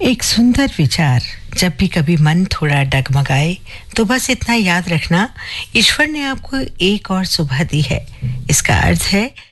एक सुंदर विचार। जब भी कभी मन थोड़ा डगमगाए तो बस इतना याद रखना, ईश्वर ने आपको एक और सुबह दी है। इसका अर्थ है